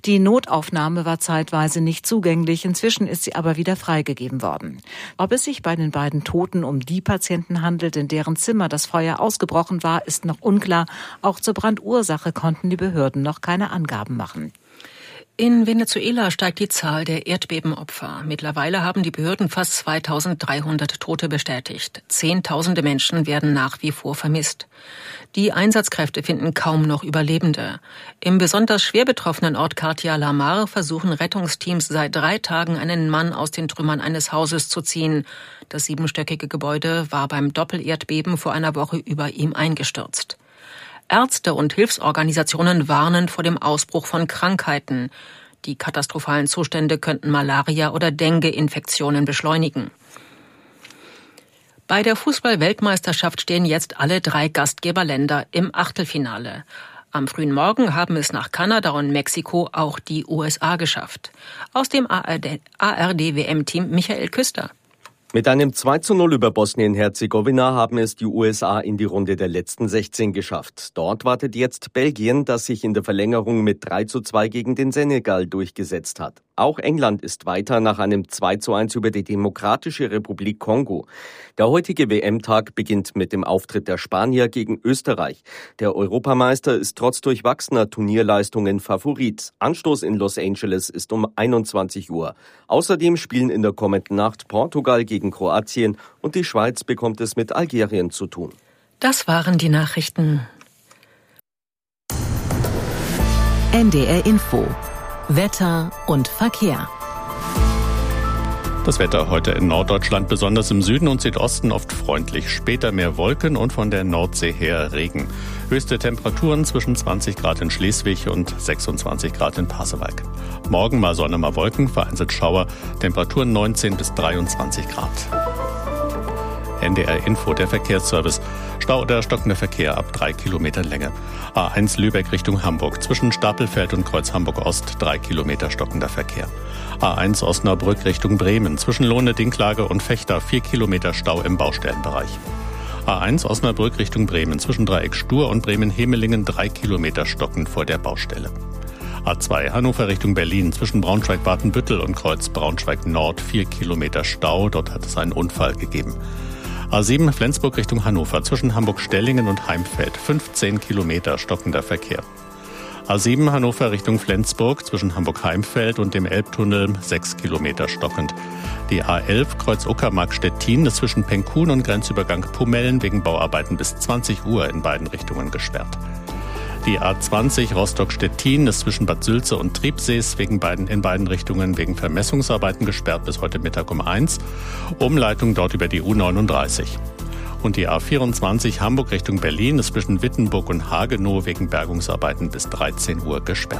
Die Notaufnahme war zeitweise nicht zugänglich, inzwischen ist sie aber wieder freigegeben worden. Ob es sich bei den beiden Toten um die Patienten handelt, in deren Zimmer das Feuer ausgebrochen war, ist noch unklar. Auch zur Brandursache konnten die Behörden noch keine Angaben machen. In Venezuela steigt die Zahl der Erdbebenopfer. Mittlerweile haben die Behörden fast 2300 Tote bestätigt. Zehntausende Menschen werden nach wie vor vermisst. Die Einsatzkräfte finden kaum noch Überlebende. Im besonders schwer betroffenen Ort Cartia La Mar versuchen Rettungsteams seit 3 Tagen, einen Mann aus den Trümmern eines Hauses zu ziehen. Das 7-stöckige Gebäude war beim Doppelerdbeben vor einer Woche über ihm eingestürzt. Ärzte und Hilfsorganisationen warnen vor dem Ausbruch von Krankheiten. Die katastrophalen Zustände könnten Malaria- oder Dengue-Infektionen beschleunigen. Bei der Fußball-Weltmeisterschaft stehen jetzt alle 3 Gastgeberländer im Achtelfinale. Am frühen Morgen haben es nach Kanada und Mexiko auch die USA geschafft. Aus dem ARD-WM-Team Michael Küster. Mit einem 2:0 über Bosnien-Herzegowina haben es die USA in die Runde der letzten 16 geschafft. Dort wartet jetzt Belgien, das sich in der Verlängerung mit 3:2 gegen den Senegal durchgesetzt hat. Auch England ist weiter nach einem 2:1 über die Demokratische Republik Kongo. Der heutige WM-Tag beginnt mit dem Auftritt der Spanier gegen Österreich. Der Europameister ist trotz durchwachsener Turnierleistungen Favorit. Anstoß in Los Angeles ist um 21 Uhr. Außerdem spielen in der kommenden Nacht Portugal gegen Kroatien und die Schweiz bekommt es mit Algerien zu tun. Das waren die Nachrichten. NDR Info. Wetter und Verkehr. Das Wetter heute in Norddeutschland, besonders im Süden und Südosten, oft freundlich. Später mehr Wolken und von der Nordsee her Regen. Höchste Temperaturen zwischen 20 Grad in Schleswig und 26 Grad in Pasewalk. Morgen mal Sonne, mal Wolken, vereinzelt Schauer. Temperaturen 19 bis 23 Grad. NDR Info, der Verkehrsservice. Stau oder stockender Verkehr ab 3 Kilometer Länge. A1 Lübeck Richtung Hamburg. Zwischen Stapelfeld und Kreuz Hamburg Ost 3 Kilometer stockender Verkehr. A1 Osnabrück Richtung Bremen. Zwischen Lohne, Dinklage und Vechta 4 Kilometer Stau im Baustellenbereich. A1 Osnabrück Richtung Bremen. Zwischen Dreieck Stur und Bremen-Hemelingen 3 Kilometer stockend vor der Baustelle. A2 Hannover Richtung Berlin. Zwischen Braunschweig-Badenbüttel und Kreuz Braunschweig Nord 4 Kilometer Stau. Dort hat es einen Unfall gegeben. A7 Flensburg Richtung Hannover. Zwischen Hamburg-Stellingen und Heimfeld 15 Kilometer stockender Verkehr. A7 Hannover Richtung Flensburg. Zwischen Hamburg-Heimfeld und dem Elbtunnel 6 Kilometer stockend. Die A11 Kreuz-Uckermark-Stettin ist zwischen Penkun und Grenzübergang Pumellen wegen Bauarbeiten bis 20 Uhr in beiden Richtungen gesperrt. Die A20 Rostock-Stettin ist zwischen Bad Sülze und Triebsees in beiden Richtungen wegen Vermessungsarbeiten gesperrt bis heute Mittag um 1. Umleitung dort über die U39. Und die A24 Hamburg Richtung Berlin ist zwischen Wittenburg und Hagenow wegen Bergungsarbeiten bis 13 Uhr gesperrt.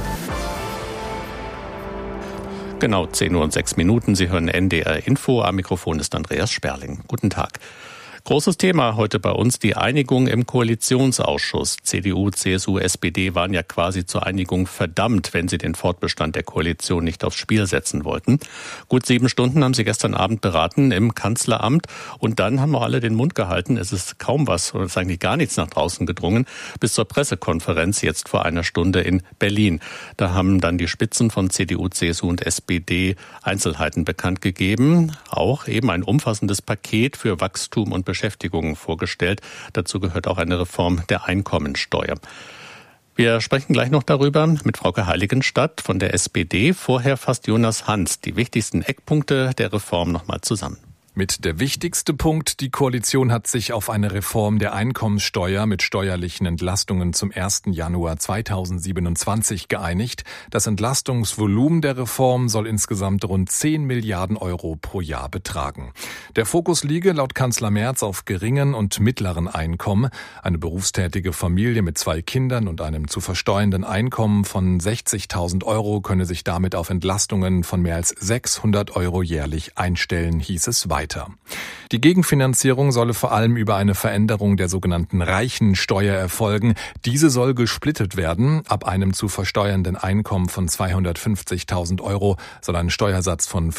Genau 10 Uhr und 6 Minuten. Sie hören NDR Info. Am Mikrofon ist Andreas Sperling. Guten Tag. Großes Thema heute bei uns, die Einigung im Koalitionsausschuss. CDU, CSU, SPD waren ja quasi zur Einigung verdammt, wenn sie den Fortbestand der Koalition nicht aufs Spiel setzen wollten. Gut 7 Stunden haben sie gestern Abend beraten im Kanzleramt und dann haben auch alle den Mund gehalten. Es ist kaum was, oder eigentlich gar nichts nach draußen gedrungen, bis zur Pressekonferenz jetzt vor einer Stunde in Berlin. Da haben dann die Spitzen von CDU, CSU und SPD Einzelheiten bekannt gegeben. Auch eben ein umfassendes Paket für Wachstum und Beschäftigung vorgestellt. Dazu gehört auch eine Reform der Einkommensteuer. Wir sprechen gleich noch darüber mit Frauke Heiligenstadt von der SPD. Vorher fasst Jonas Hans die wichtigsten Eckpunkte der Reform nochmal zusammen. Mit der wichtigste Punkt, die Koalition hat sich auf eine Reform der Einkommenssteuer mit steuerlichen Entlastungen zum 1. Januar 2027 geeinigt. Das Entlastungsvolumen der Reform soll insgesamt rund 10 Milliarden Euro pro Jahr betragen. Der Fokus liege laut Kanzler Merz auf geringen und mittleren Einkommen. Eine berufstätige Familie mit 2 Kindern und einem zu versteuernden Einkommen von 60.000 Euro könne sich damit auf Entlastungen von mehr als 600 Euro jährlich einstellen, hieß es weiter. weiter. Die Gegenfinanzierung solle vor allem über eine Veränderung der sogenannten Reichensteuer erfolgen. Diese soll gesplittet werden. Ab einem zu versteuernden Einkommen von 250.000 Euro soll ein Steuersatz von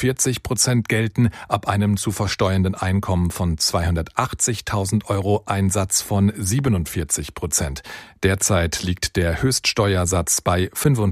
45% gelten. Ab einem zu versteuernden Einkommen von 280.000 Euro ein Satz von 47%. Derzeit liegt der Höchststeuersatz bei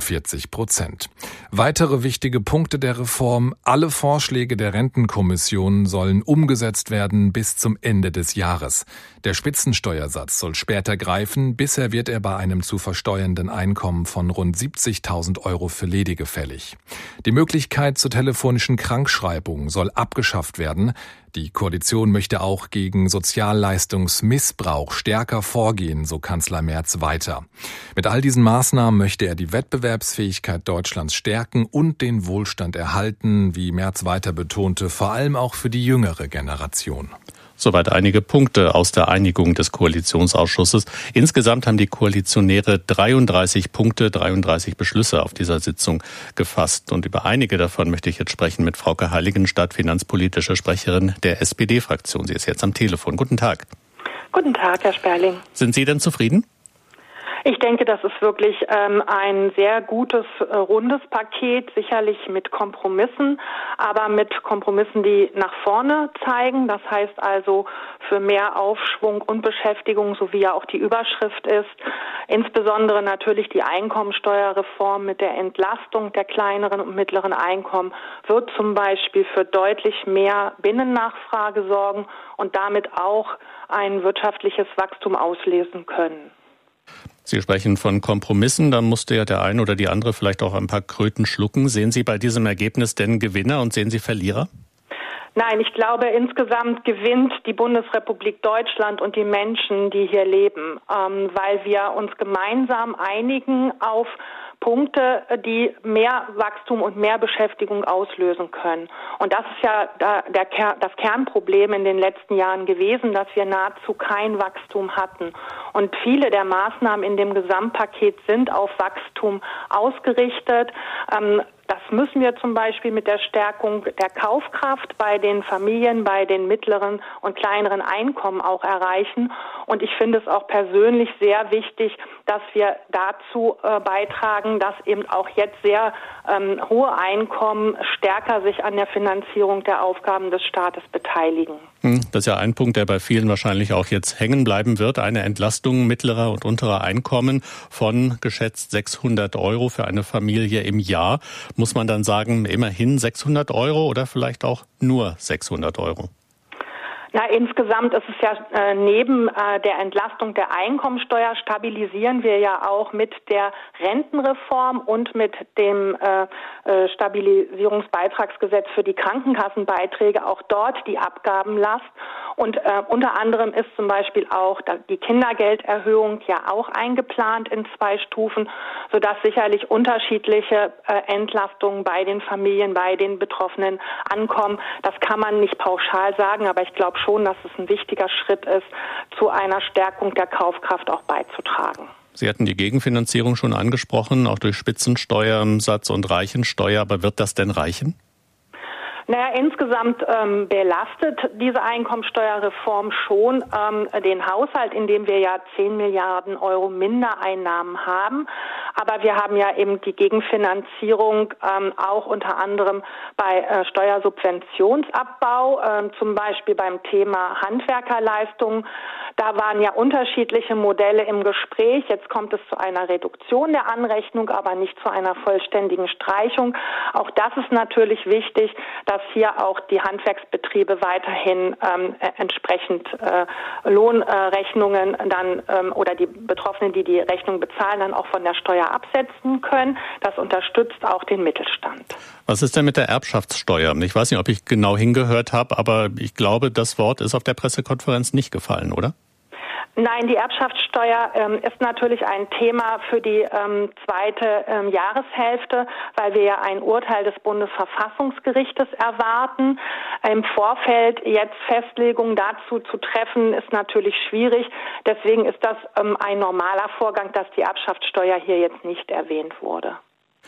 45%. Weitere wichtige Punkte der Reform: Alle Vorschläge der Rentenkommission sollen umgesetzt werden bis zum Ende des Jahres. Der Spitzensteuersatz soll später greifen. Bisher wird er bei einem zu versteuernden Einkommen von rund 70.000 Euro für Ledige fällig. Die Möglichkeit zur telefonischen Krankschreibung soll abgeschafft werden. Die Koalition möchte auch gegen Sozialleistungsmissbrauch stärker vorgehen, so Kanzler Merz weiter. Mit all diesen Maßnahmen möchte er die Wettbewerbsfähigkeit Deutschlands stärken und den Wohlstand erhalten, wie Merz weiter betonte, vor allem auch für die jüngere Generation. Soweit einige Punkte aus der Einigung des Koalitionsausschusses. Insgesamt haben die Koalitionäre 33 Punkte, 33 Beschlüsse auf dieser Sitzung gefasst. Und über einige davon möchte ich jetzt sprechen mit Frauke Heiligenstadt, finanzpolitische Sprecherin der SPD-Fraktion. Sie ist jetzt am Telefon. Guten Tag. Guten Tag, Herr Sperling. Sind Sie denn zufrieden? Ich denke, das ist wirklich ein sehr gutes, rundes Paket, sicherlich mit Kompromissen, aber mit Kompromissen, die nach vorne zeigen. Das heißt also für mehr Aufschwung und Beschäftigung, so wie ja auch die Überschrift ist. Insbesondere natürlich die Einkommensteuerreform mit der Entlastung der kleineren und mittleren Einkommen wird zum Beispiel für deutlich mehr Binnennachfrage sorgen und damit auch ein wirtschaftliches Wachstum auslesen können. Sie sprechen von Kompromissen, dann musste ja der eine oder die andere vielleicht auch ein paar Kröten schlucken. Sehen Sie bei diesem Ergebnis denn Gewinner und sehen Sie Verlierer? Nein, ich glaube, insgesamt gewinnt die Bundesrepublik Deutschland und die Menschen, die hier leben, weil wir uns gemeinsam einigen auf Punkte, die mehr Wachstum und mehr Beschäftigung auslösen können. Und das ist ja das Kernproblem in den letzten Jahren gewesen, dass wir nahezu kein Wachstum hatten. Und viele der Maßnahmen in dem Gesamtpaket sind auf Wachstum ausgerichtet. Das müssen wir zum Beispiel mit der Stärkung der Kaufkraft bei den Familien, bei den mittleren und kleineren Einkommen auch erreichen. Und ich finde es auch persönlich sehr wichtig, dass wir dazu beitragen, dass eben auch jetzt sehr hohe Einkommen stärker sich an der Finanzierung der Aufgaben des Staates beteiligen. Das ist ja ein Punkt, der bei vielen wahrscheinlich auch jetzt hängen bleiben wird. Eine Entlastung mittlerer und unterer Einkommen von geschätzt 600 Euro für eine Familie im Jahr. Muss man dann sagen, immerhin 600 Euro oder vielleicht auch nur 600 Euro? Na, insgesamt ist es ja neben der Entlastung der Einkommensteuer stabilisieren wir ja auch mit der Rentenreform und mit dem Stabilisierungsbeitragsgesetz für die Krankenkassenbeiträge auch dort die Abgabenlast. Und unter anderem ist zum Beispiel auch die Kindergelderhöhung ja auch eingeplant in 2 Stufen, sodass sicherlich unterschiedliche Entlastungen bei den Familien, bei den Betroffenen ankommen. Das kann man nicht pauschal sagen, aber ich glaube schon, dass es ein wichtiger Schritt ist, zu einer Stärkung der Kaufkraft auch beizutragen. Sie hatten die Gegenfinanzierung schon angesprochen, auch durch Spitzensteuersatz und Reichensteuer, aber wird das denn reichen? Naja, insgesamt belastet diese Einkommensteuerreform schon den Haushalt, in dem wir ja 10 Milliarden Euro Mindereinnahmen haben. Aber wir haben ja eben die Gegenfinanzierung auch unter anderem bei Steuersubventionsabbau, zum Beispiel beim Thema Handwerkerleistungen. Da waren ja unterschiedliche Modelle im Gespräch. Jetzt kommt es zu einer Reduktion der Anrechnung, aber nicht zu einer vollständigen Streichung. Auch das ist natürlich wichtig, dass hier auch die Handwerksbetriebe weiterhin entsprechend Lohnrechnungen dann oder die Betroffenen, die die Rechnung bezahlen, dann auch von der Steuer absetzen können. Das unterstützt auch den Mittelstand. Was ist denn mit der Erbschaftssteuer? Ich weiß nicht, ob ich genau hingehört habe, aber ich glaube, das Wort ist auf der Pressekonferenz nicht gefallen, oder? Nein, die Erbschaftssteuer ist natürlich ein Thema für die zweite Jahreshälfte, weil wir ja ein Urteil des Bundesverfassungsgerichtes erwarten. Im Vorfeld jetzt Festlegungen dazu zu treffen, ist natürlich schwierig. Deswegen ist das ein normaler Vorgang, dass die Erbschaftssteuer hier jetzt nicht erwähnt wurde.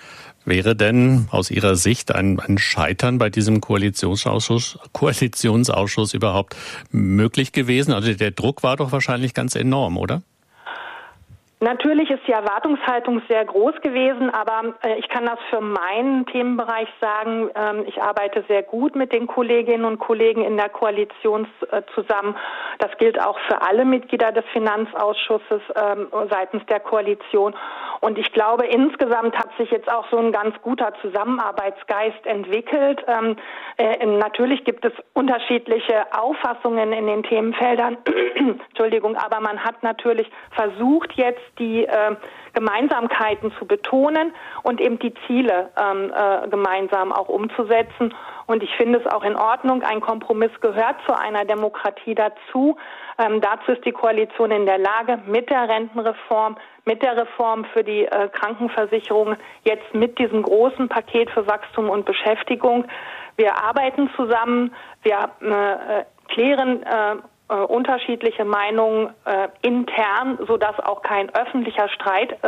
Wäre denn aus Ihrer Sicht ein Scheitern bei diesem Koalitionsausschuss überhaupt möglich gewesen? Also der Druck war doch wahrscheinlich ganz enorm, oder? Natürlich ist die Erwartungshaltung sehr groß gewesen, aber ich kann das für meinen Themenbereich sagen. Ich arbeite sehr gut mit den Kolleginnen und Kollegen in der Koalition zusammen. Das gilt auch für alle Mitglieder des Finanzausschusses seitens der Koalition. Und ich glaube, insgesamt hat sich jetzt auch so ein ganz guter Zusammenarbeitsgeist entwickelt. Natürlich gibt es unterschiedliche Auffassungen in den Themenfeldern. Entschuldigung, aber man hat natürlich versucht, jetzt die Gemeinsamkeiten zu betonen und eben die Ziele gemeinsam auch umzusetzen. Und ich finde es auch in Ordnung. Ein Kompromiss gehört zu einer Demokratie dazu. Dazu ist die Koalition in der Lage, mit der Rentenreform, mit der Reform für die Krankenversicherung, jetzt mit diesem großen Paket für Wachstum und Beschäftigung. Wir arbeiten zusammen, wir klären unterschiedliche Meinungen intern, sodass auch kein öffentlicher Streit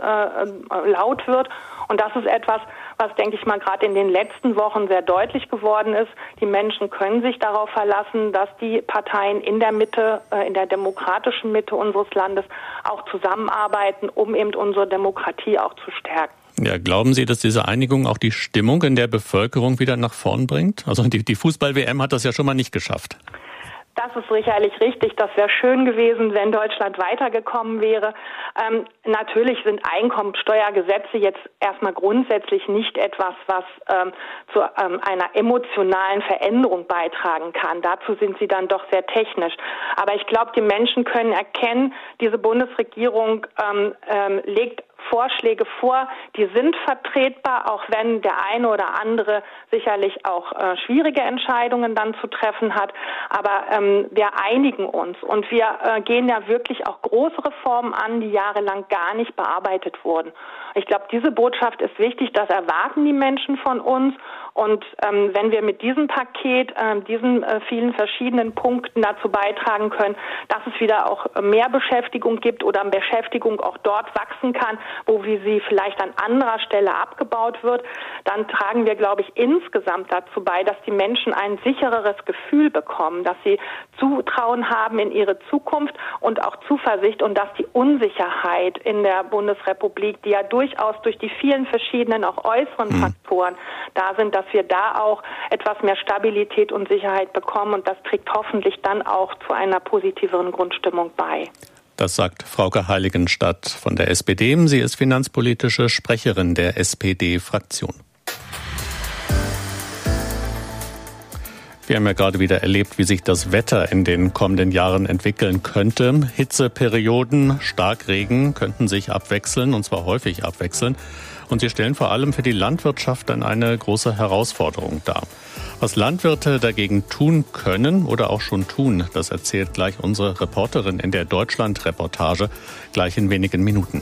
laut wird. Und das ist etwas, was, denke ich mal, gerade in den letzten Wochen sehr deutlich geworden ist. Die Menschen können sich darauf verlassen, dass die Parteien in der Mitte, in der demokratischen Mitte unseres Landes auch zusammenarbeiten, um eben unsere Demokratie auch zu stärken. Ja, glauben Sie, dass diese Einigung auch die Stimmung in der Bevölkerung wieder nach vorn bringt? Also die Fußball-WM hat das ja schon mal nicht geschafft. Das ist sicherlich richtig. Das wäre schön gewesen, wenn Deutschland weitergekommen wäre. Natürlich sind Einkommensteuergesetze jetzt erstmal grundsätzlich nicht etwas, was zu einer emotionalen Veränderung beitragen kann. Dazu sind sie dann doch sehr technisch. Aber ich glaube, die Menschen können erkennen, diese Bundesregierung legt Vorschläge vor, die sind vertretbar, auch wenn der eine oder andere sicherlich auch schwierige Entscheidungen dann zu treffen hat. Aber wir einigen uns und wir gehen ja wirklich auch große Reformen an, die jahrelang gar nicht bearbeitet wurden. Ich glaube, diese Botschaft ist wichtig, das erwarten die Menschen von uns. Und wenn wir mit diesem Paket, diesen vielen verschiedenen Punkten dazu beitragen können, dass es wieder auch mehr Beschäftigung gibt oder Beschäftigung auch dort wachsen kann, wo sie vielleicht an anderer Stelle abgebaut wird, dann tragen wir, glaube ich, insgesamt dazu bei, dass die Menschen ein sichereres Gefühl bekommen, dass sie Zutrauen haben in ihre Zukunft und auch Zuversicht und dass die Unsicherheit in der Bundesrepublik, die ja durchaus durch die vielen verschiedenen auch äußeren Faktoren da sind, dass wir da auch etwas mehr Stabilität und Sicherheit bekommen und das trägt hoffentlich dann auch zu einer positiveren Grundstimmung bei. Das sagt Frauke Heiligenstadt von der SPD. Sie ist finanzpolitische Sprecherin der SPD-Fraktion. Wir haben ja gerade wieder erlebt, wie sich das Wetter in den kommenden Jahren entwickeln könnte. Hitzeperioden, Starkregen könnten sich abwechseln, und zwar häufig abwechseln. Und sie stellen vor allem für die Landwirtschaft dann eine große Herausforderung dar. Was Landwirte dagegen tun können oder auch schon tun, das erzählt gleich unsere Reporterin in der Deutschland-Reportage, gleich in wenigen Minuten.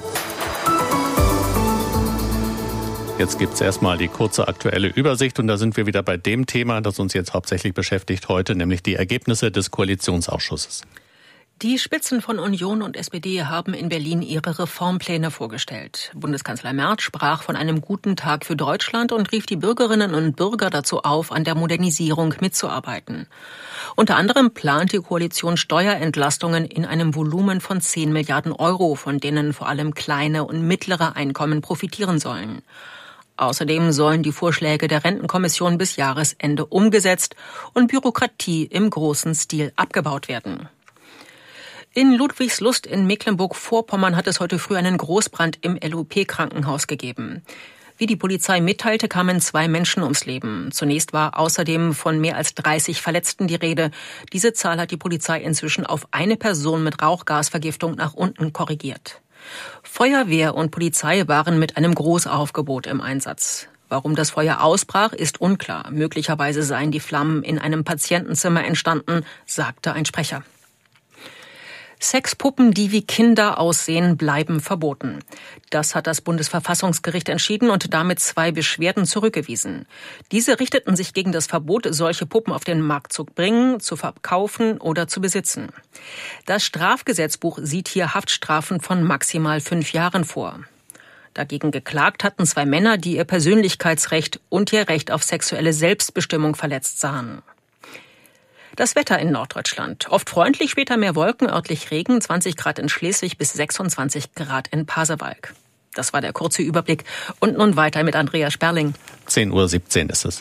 Jetzt gibt's erstmal die kurze aktuelle Übersicht und da sind wir wieder bei dem Thema, das uns jetzt hauptsächlich beschäftigt heute, nämlich die Ergebnisse des Koalitionsausschusses. Die Spitzen von Union und SPD haben in Berlin ihre Reformpläne vorgestellt. Bundeskanzler Merz sprach von einem guten Tag für Deutschland und rief die Bürgerinnen und Bürger dazu auf, an der Modernisierung mitzuarbeiten. Unter anderem plant die Koalition Steuerentlastungen in einem Volumen von 10 Milliarden Euro, von denen vor allem kleine und mittlere Einkommen profitieren sollen. Außerdem sollen die Vorschläge der Rentenkommission bis Jahresende umgesetzt und Bürokratie im großen Stil abgebaut werden. In Ludwigslust in Mecklenburg-Vorpommern hat es heute früh einen Großbrand im LOP-Krankenhaus gegeben. Wie die Polizei mitteilte, kamen 2 Menschen ums Leben. Zunächst war außerdem von mehr als 30 Verletzten die Rede. Diese Zahl hat die Polizei inzwischen auf eine Person mit Rauchgasvergiftung nach unten korrigiert. Feuerwehr und Polizei waren mit einem Großaufgebot im Einsatz. Warum das Feuer ausbrach, ist unklar. Möglicherweise seien die Flammen in einem Patientenzimmer entstanden, sagte ein Sprecher. Sexpuppen, die wie Kinder aussehen, bleiben verboten. Das hat das Bundesverfassungsgericht entschieden und damit 2 Beschwerden zurückgewiesen. Diese richteten sich gegen das Verbot, solche Puppen auf den Markt zu bringen, zu verkaufen oder zu besitzen. Das Strafgesetzbuch sieht hier Haftstrafen von maximal 5 Jahren vor. Dagegen geklagt hatten 2 Männer, die ihr Persönlichkeitsrecht und ihr Recht auf sexuelle Selbstbestimmung verletzt sahen. Das Wetter in Norddeutschland. Oft freundlich, später mehr Wolken, örtlich Regen, 20 Grad in Schleswig bis 26 Grad in Pasewalk. Das war der kurze Überblick. Und nun weiter mit Andreas Sperling. 10:17 Uhr ist es.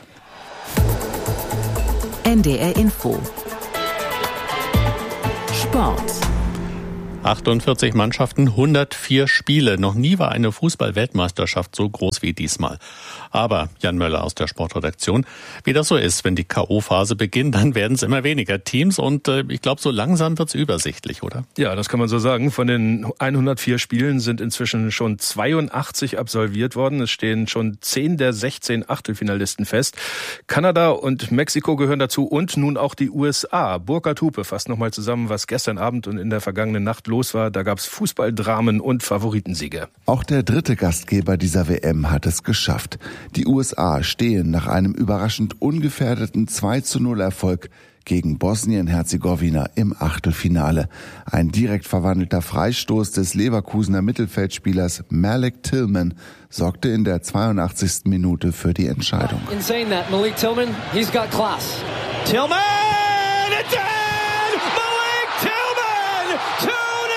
NDR Info. Sport. 48 Mannschaften, 104 Spiele. Noch nie war eine Fußball-Weltmeisterschaft so groß wie diesmal. Aber Jan Möller aus der Sportredaktion, wie das so ist, wenn die K.O.-Phase beginnt, dann werden es immer weniger Teams und ich glaube, so langsam wird es übersichtlich, oder? Ja, das kann man so sagen. Von den 104 Spielen sind inzwischen schon 82 absolviert worden. Es stehen schon 10 der 16 Achtelfinalisten fest. Kanada und Mexiko gehören dazu und nun auch die USA. Burkhard Hupe fasst nochmal zusammen, was gestern Abend und in der vergangenen Nacht los war. Da gab es Fußballdramen und Favoritensiege. Auch der dritte Gastgeber dieser WM hat es geschafft. Die USA stehen nach einem überraschend ungefährdeten 2:0 Erfolg gegen Bosnien-Herzegowina im Achtelfinale. Ein direkt verwandelter Freistoß des Leverkusener Mittelfeldspielers Malik Tillman sorgte in der 82. Minute für die Entscheidung. Insane that Malik Tillman, he's got class. Tillman! It's in! Malik Tillman! 2-0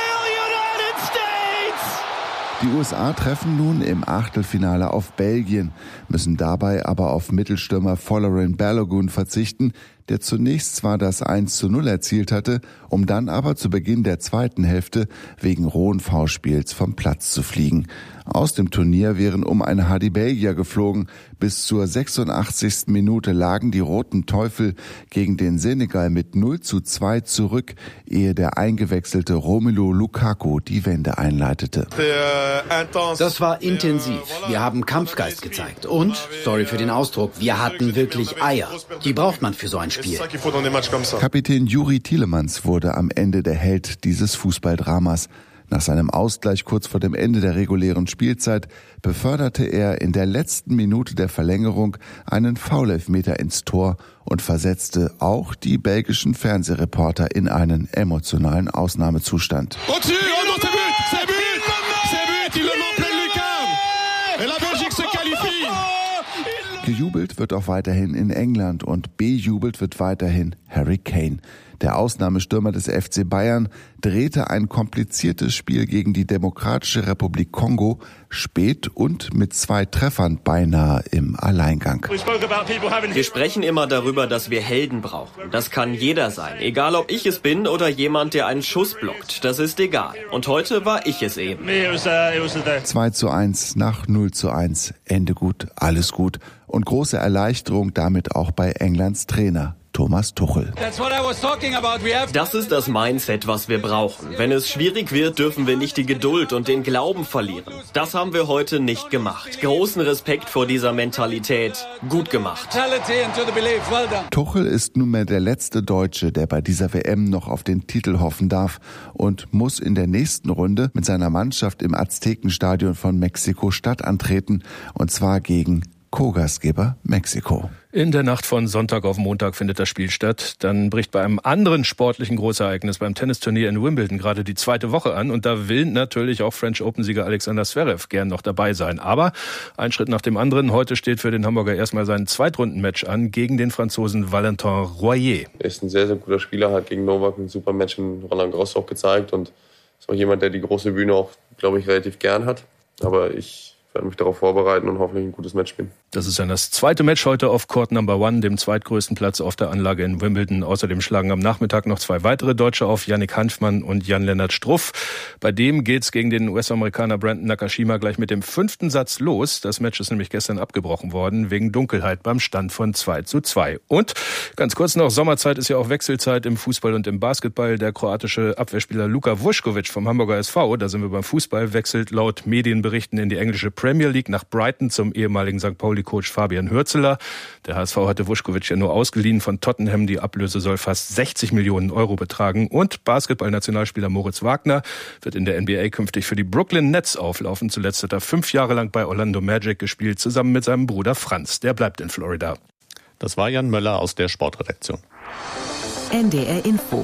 United States! Die USA treffen nun im Achtelfinale auf Belgien, müssen dabei aber auf Mittelstürmer Folarin Balogun verzichten, der zunächst zwar das 1:0 erzielt hatte, um dann aber zu Beginn der zweiten Hälfte wegen rohen Foulspiels vom Platz zu fliegen. Aus dem Turnier wären um eine Haar die Belgier geflogen. Bis zur 86. Minute lagen die Roten Teufel gegen den Senegal mit 0:2 zurück, ehe der eingewechselte Romelu Lukaku die Wende einleitete. Das war intensiv. Wir haben Kampfgeist gezeigt. Und, sorry für den Ausdruck, wir hatten wirklich Eier. Die braucht man für so ein Spiel. Kapitän Juri Tielemans wurde am Ende der Held dieses Fußballdramas. Nach seinem Ausgleich kurz vor dem Ende der regulären Spielzeit beförderte er in der letzten Minute der Verlängerung einen Foulelfmeter ins Tor und versetzte auch die belgischen Fernsehreporter in einen emotionalen Ausnahmezustand. Gejubelt wird auch weiterhin in England und bejubelt wird weiterhin Harry Kane. Der Ausnahmestürmer des FC Bayern drehte ein kompliziertes Spiel gegen die Demokratische Republik Kongo spät und mit 2 Treffern beinahe im Alleingang. Wir sprechen immer darüber, dass wir Helden brauchen. Das kann jeder sein. Egal, ob ich es bin oder jemand, der einen Schuss blockt. Das ist egal. Und heute war ich es eben. 2:1 nach 0:1. Ende gut, alles gut. Und große Erleichterung damit auch bei Englands Trainer Thomas Tuchel. Das ist das Mindset, was wir brauchen. Wenn es schwierig wird, dürfen wir nicht die Geduld und den Glauben verlieren. Das haben wir heute nicht gemacht. Großen Respekt vor dieser Mentalität. Gut gemacht. Tuchel ist nunmehr der letzte Deutsche, der bei dieser WM noch auf den Titel hoffen darf und muss in der nächsten Runde mit seiner Mannschaft im Aztekenstadion von Mexiko-Stadt antreten, und zwar gegen Co-Gastgeber Mexiko. In der Nacht von Sonntag auf Montag findet das Spiel statt. Dann bricht bei einem anderen sportlichen Großereignis, beim Tennisturnier in Wimbledon, gerade die zweite Woche an. Und da will natürlich auch French Open-Sieger Alexander Zverev gern noch dabei sein. Aber ein Schritt nach dem anderen. Heute steht für den Hamburger erstmal sein Zweitrunden-Match an gegen den Franzosen Valentin Royer. Er ist ein sehr, sehr guter Spieler, hat gegen Novak ein super Match in Roland Garros auch gezeigt. Und ist auch jemand, der die große Bühne auch, glaube ich, relativ gern hat. Aber ich werde mich darauf vorbereiten und hoffentlich ein gutes Match spielen. Das ist dann das zweite Match heute auf Court Number 1, dem zweitgrößten Platz auf der Anlage in Wimbledon. Außerdem schlagen am Nachmittag noch 2 weitere Deutsche auf, Yannick Hanfmann und Jan-Lennart Struff. Bei dem geht's gegen den US-Amerikaner Brandon Nakashima gleich mit dem 5. Satz los. Das Match ist nämlich gestern abgebrochen worden, wegen Dunkelheit beim Stand von 2:2. Und ganz kurz noch, Sommerzeit ist ja auch Wechselzeit im Fußball und im Basketball. Der kroatische Abwehrspieler Luka Vuskovic vom Hamburger SV, da sind wir beim Fußball, wechselt laut Medienberichten in die englische Premier League nach Brighton zum ehemaligen St. Pauli-Coach Fabian Hürzeler. Der HSV hatte Vuskovic ja nur ausgeliehen von Tottenham. Die Ablöse soll fast 60 Millionen Euro betragen. Und Basketball-Nationalspieler Moritz Wagner wird in der NBA künftig für die Brooklyn Nets auflaufen. Zuletzt hat er 5 Jahre lang bei Orlando Magic gespielt, zusammen mit seinem Bruder Franz. Der bleibt in Florida. Das war Jan Möller aus der Sportredaktion. NDR Info.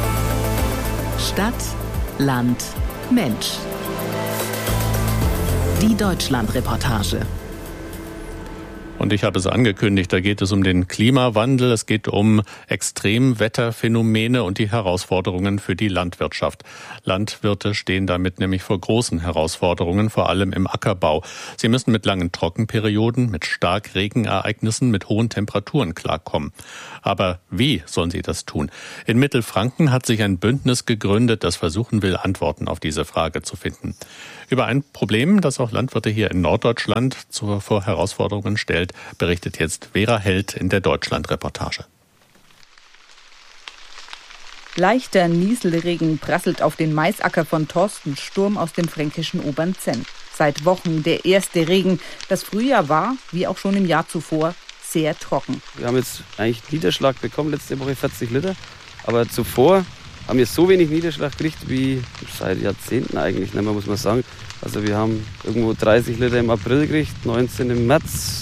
Stadt, Land, Mensch. Die Deutschland-Reportage. Und ich habe es angekündigt, da geht es um den Klimawandel, es geht um Extremwetterphänomene und die Herausforderungen für die Landwirtschaft. Landwirte stehen damit nämlich vor großen Herausforderungen, vor allem im Ackerbau. Sie müssen mit langen Trockenperioden, mit Starkregenereignissen, mit hohen Temperaturen klarkommen. Aber wie sollen sie das tun? In Mittelfranken hat sich ein Bündnis gegründet, das versuchen will, Antworten auf diese Frage zu finden. Über ein Problem, das auch Landwirte hier in Norddeutschland vor Herausforderungen stellt, berichtet jetzt Vera Held in der Deutschland-Reportage. Leichter Nieselregen prasselt auf den Maisacker von Thorsten Sturm aus dem fränkischen Obernzenn. Seit Wochen der erste Regen. Das Frühjahr war, wie auch schon im Jahr zuvor, sehr trocken. Wir haben jetzt eigentlich Niederschlag bekommen, letzte Woche 40 Liter. Aber zuvor haben wir so wenig Niederschlag gekriegt wie seit Jahrzehnten eigentlich, ne, muss man sagen. Also wir haben irgendwo 30 Liter im April gekriegt, 19 im März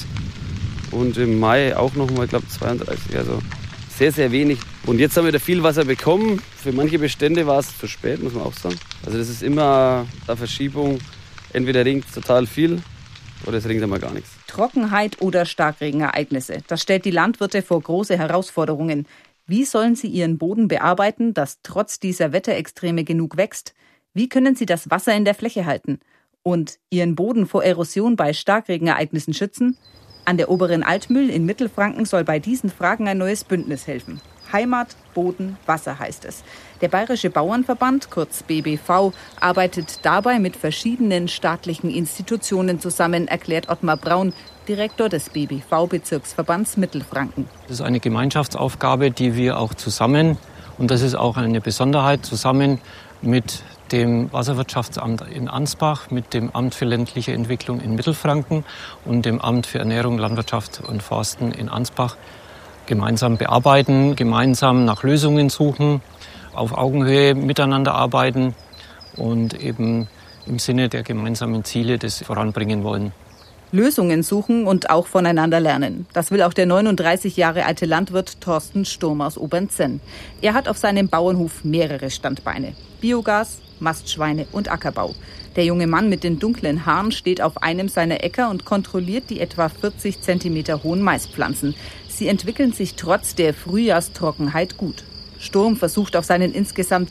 und im Mai auch noch mal, ich glaube 32. Also sehr, sehr wenig. Und jetzt haben wir da viel Wasser bekommen. Für manche Bestände war es zu spät, muss man auch sagen. Also das ist immer eine Verschiebung. Entweder regnet es total viel oder es regnet einmal gar nichts. Trockenheit oder Starkregenereignisse, das stellt die Landwirte vor große Herausforderungen. Wie sollen sie ihren Boden bearbeiten, dass trotz dieser Wetterextreme genug wächst? Wie können sie das Wasser in der Fläche halten? Und ihren Boden vor Erosion bei Starkregenereignissen schützen? An der Oberen Altmühl in Mittelfranken soll bei diesen Fragen ein neues Bündnis helfen. Heimat, Boden, Wasser heißt es. Der Bayerische Bauernverband, kurz BBV, arbeitet dabei mit verschiedenen staatlichen Institutionen zusammen, erklärt Ottmar Braun, Direktor des BBV-Bezirksverbands Mittelfranken. Das ist eine Gemeinschaftsaufgabe, die wir auch zusammen, und das ist auch eine Besonderheit, zusammen mit dem Wasserwirtschaftsamt in Ansbach, mit dem Amt für ländliche Entwicklung in Mittelfranken und dem Amt für Ernährung, Landwirtschaft und Forsten in Ansbach gemeinsam bearbeiten, gemeinsam nach Lösungen suchen, auf Augenhöhe miteinander arbeiten und eben im Sinne der gemeinsamen Ziele das voranbringen wollen. Lösungen suchen und auch voneinander lernen. Das will auch der 39 Jahre alte Landwirt Thorsten Sturm aus Obernzenn. Er hat auf seinem Bauernhof mehrere Standbeine. Biogas, Mastschweine und Ackerbau. Der junge Mann mit den dunklen Haaren steht auf einem seiner Äcker und kontrolliert die etwa 40 Zentimeter hohen Maispflanzen. Sie entwickeln sich trotz der Frühjahrstrockenheit gut. Sturm versucht auf seinen insgesamt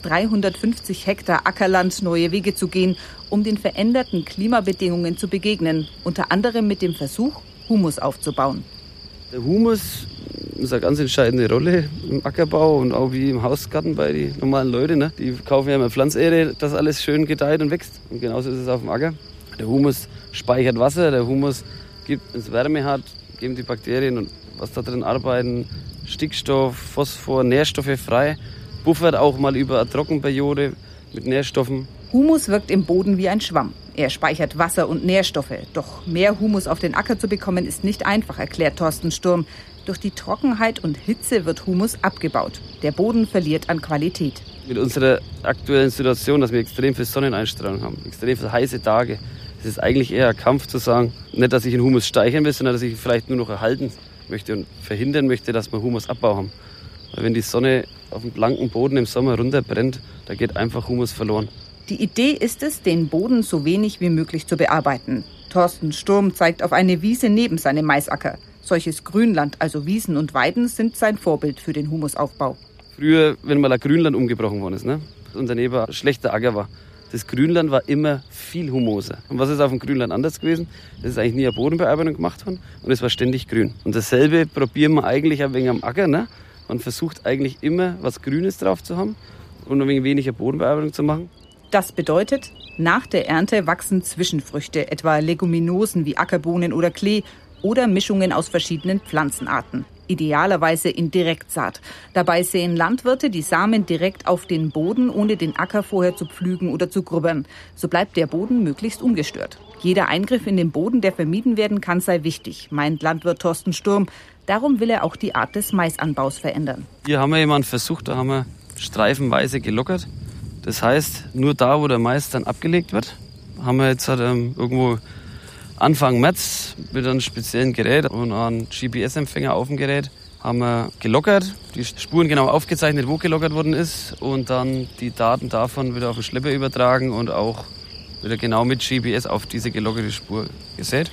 350 Hektar Ackerland neue Wege zu gehen, um den veränderten Klimabedingungen zu begegnen. Unter anderem mit dem Versuch, Humus aufzubauen. Der Humus ist eine ganz entscheidende Rolle im Ackerbau und auch wie im Hausgarten bei den normalen Leuten. Ne? Die kaufen ja immer Pflanzerde, dass alles schön gedeiht und wächst. Und genauso ist es auf dem Acker. Der Humus speichert Wasser, der Humus gibt, wenn es Wärme hat, geben die Bakterien und was da drin arbeiten, Stickstoff, Phosphor, Nährstoffe frei, buffert auch mal über eine Trockenperiode mit Nährstoffen. Humus wirkt im Boden wie ein Schwamm. Er speichert Wasser und Nährstoffe. Doch mehr Humus auf den Acker zu bekommen, ist nicht einfach, erklärt Thorsten Sturm. Durch die Trockenheit und Hitze wird Humus abgebaut. Der Boden verliert an Qualität. Mit unserer aktuellen Situation, dass wir extrem viel Sonneneinstrahlung haben, extrem viele heiße Tage, ist es eigentlich eher ein Kampf zu sagen, nicht, dass ich den Humus steigern will, sondern dass ich ihn vielleicht nur noch erhalten möchte und verhindern möchte, dass wir Humusabbau haben. Weil wenn die Sonne auf dem blanken Boden im Sommer runterbrennt, da geht einfach Humus verloren. Die Idee ist es, den Boden so wenig wie möglich zu bearbeiten. Thorsten Sturm zeigt auf eine Wiese neben seinem Maisacker. Solches Grünland, also Wiesen und Weiden, sind sein Vorbild für den Humusaufbau. Früher, wenn mal ein Grünland umgebrochen worden ist, ne, und daneben ein schlechter Acker war, das Grünland war immer viel humoser. Und was ist auf dem Grünland anders gewesen? Es ist eigentlich nie eine Bodenbearbeitung gemacht worden und es war ständig grün. Und dasselbe probieren wir eigentlich ein wenig am Acker. Ne? Man versucht eigentlich immer, was Grünes drauf zu haben und ein wenig weniger Bodenbearbeitung zu machen. Das bedeutet, nach der Ernte wachsen Zwischenfrüchte, etwa Leguminosen wie Ackerbohnen oder Klee oder Mischungen aus verschiedenen Pflanzenarten. Idealerweise in Direktsaat. Dabei säen Landwirte die Samen direkt auf den Boden, ohne den Acker vorher zu pflügen oder zu grubbern. So bleibt der Boden möglichst ungestört. Jeder Eingriff in den Boden, der vermieden werden kann, sei wichtig, meint Landwirt Thorsten Sturm. Darum will er auch die Art des Maisanbaus verändern. Hier haben wir jemanden versucht, da haben wir streifenweise gelockert. Das heißt, nur da, wo der Mais dann abgelegt wird, haben wir jetzt irgendwo Anfang März mit einem speziellen Gerät und einem GPS-Empfänger auf dem Gerät haben wir gelockert, die Spuren genau aufgezeichnet, wo gelockert worden ist und dann die Daten davon wieder auf den Schlepper übertragen und auch Wird er genau mit GPS auf diese gelockerte Spur gesät.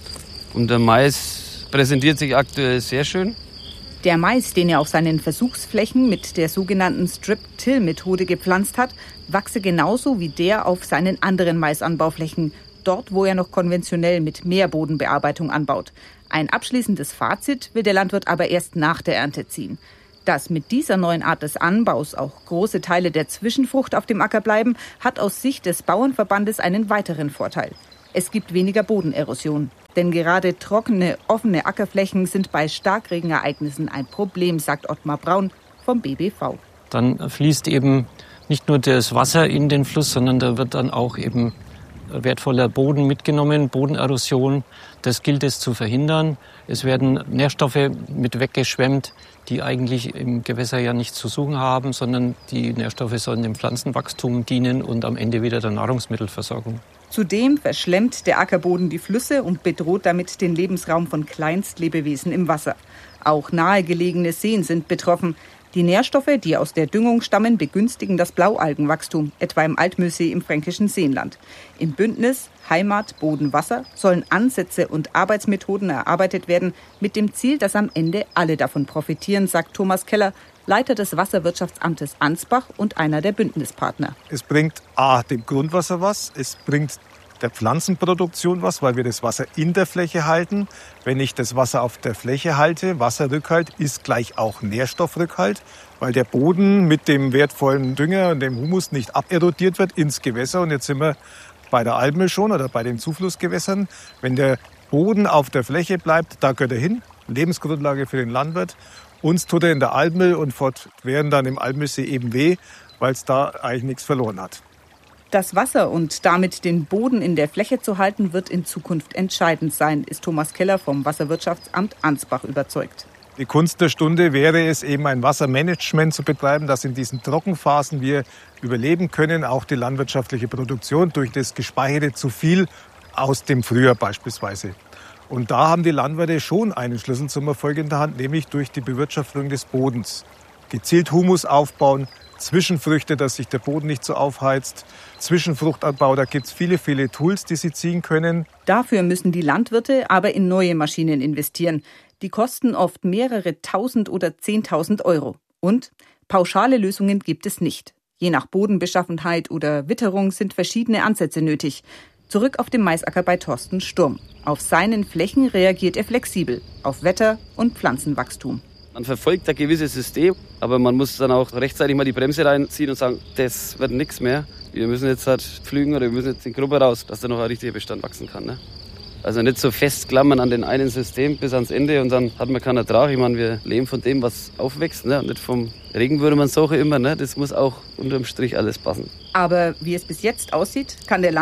Und der Mais präsentiert sich aktuell sehr schön. Der Mais, den er auf seinen Versuchsflächen mit der sogenannten Strip-Till-Methode gepflanzt hat, wachse genauso wie der auf seinen anderen Maisanbauflächen, dort wo er noch konventionell mit Mehrbodenbearbeitung anbaut. Ein abschließendes Fazit will der Landwirt aber erst nach der Ernte ziehen. Dass mit dieser neuen Art des Anbaus auch große Teile der Zwischenfrucht auf dem Acker bleiben, hat aus Sicht des Bauernverbandes einen weiteren Vorteil. Es gibt weniger Bodenerosion. Denn gerade trockene, offene Ackerflächen sind bei Starkregenereignissen ein Problem, sagt Ottmar Braun vom BBV. Dann fließt eben nicht nur das Wasser in den Fluss, sondern da wird dann auch eben wertvoller Boden mitgenommen, Bodenerosion. Das gilt es zu verhindern. Es werden Nährstoffe mit weggeschwemmt, die eigentlich im Gewässer ja nichts zu suchen haben, sondern die Nährstoffe sollen dem Pflanzenwachstum dienen und am Ende wieder der Nahrungsmittelversorgung. Zudem verschlemmt der Ackerboden die Flüsse und bedroht damit den Lebensraum von Kleinstlebewesen im Wasser. Auch nahegelegene Seen sind betroffen. Die Nährstoffe, die aus der Düngung stammen, begünstigen das Blaualgenwachstum, etwa im Altmühlsee im fränkischen Seenland. Im Bündnis Heimat, Boden, Wasser sollen Ansätze und Arbeitsmethoden erarbeitet werden, mit dem Ziel, dass am Ende alle davon profitieren, sagt Thomas Keller, Leiter des Wasserwirtschaftsamtes Ansbach und einer der Bündnispartner. Es bringt dem Grundwasser was, es bringt der Pflanzenproduktion was, weil wir das Wasser in der Fläche halten. Wenn ich das Wasser auf der Fläche halte, Wasserrückhalt ist gleich auch Nährstoffrückhalt, weil der Boden mit dem wertvollen Dünger und dem Humus nicht aberodiert wird ins Gewässer. Und jetzt sind wir bei der Almöh schon oder bei den Zuflussgewässern. Wenn der Boden auf der Fläche bleibt, da gehört er hin, Lebensgrundlage für den Landwirt. Uns tut er in der Almöh und fortwährend dann im Almöhsee eben weh, weil es da eigentlich nichts verloren hat. Das Wasser und damit den Boden in der Fläche zu halten, wird in Zukunft entscheidend sein, ist Thomas Keller vom Wasserwirtschaftsamt Ansbach überzeugt. Die Kunst der Stunde wäre es, eben ein Wassermanagement zu betreiben, dass in diesen Trockenphasen wir überleben können, auch die landwirtschaftliche Produktion durch das gespeicherte zu viel aus dem Frühjahr beispielsweise. Und da haben die Landwirte schon einen Schlüssel zum Erfolg in der Hand, nämlich durch die Bewirtschaftung des Bodens. Gezielt Humus aufbauen, Zwischenfrüchte, dass sich der Boden nicht so aufheizt, Zwischenfruchtanbau, da gibt es viele, viele Tools, die sie ziehen können. Dafür müssen die Landwirte aber in neue Maschinen investieren. Die kosten oft mehrere Tausend oder 10.000 Euro. Und pauschale Lösungen gibt es nicht. Je nach Bodenbeschaffenheit oder Witterung sind verschiedene Ansätze nötig. Zurück auf dem Maisacker bei Thorsten Sturm. Auf seinen Flächen reagiert er flexibel auf Wetter und Pflanzenwachstum. Man verfolgt ein gewisses System, aber man muss dann auch rechtzeitig mal die Bremse reinziehen und sagen, das wird nichts mehr. Wir müssen jetzt halt pflügen oder wir müssen jetzt in Gruppe raus, dass da noch ein richtiger Bestand wachsen kann. Ne? Also nicht so festklammern an den einen System bis ans Ende und dann hat man keinen Ertrag. Ich meine, wir leben von dem, was aufwächst, ne? Und nicht vom Regenwürmer und Suche immer. Ne? Das muss auch unterm Strich alles passen. Aber wie es bis jetzt aussieht, kann der